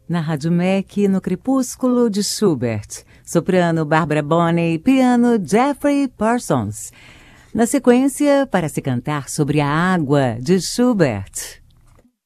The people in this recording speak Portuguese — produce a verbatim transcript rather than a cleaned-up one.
Na Rádio M E C, no Crepúsculo de Schubert. Soprano Barbara Bonney, piano Jeffrey Parsons. Na sequência, para se cantar sobre a água de Schubert.